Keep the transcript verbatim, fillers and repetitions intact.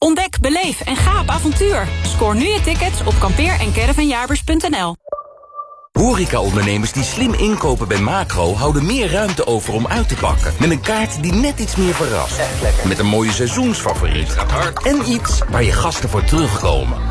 Ontdek, beleef en ga op avontuur. Scoor nu je tickets op kampeer en caravanjaarbeurs punt n l. Horeca-ondernemers die slim inkopen bij Macro houden meer ruimte over om uit te pakken. Met een kaart die net iets meer verrast. Met een mooie seizoensfavoriet. En iets waar je gasten voor terugkomen.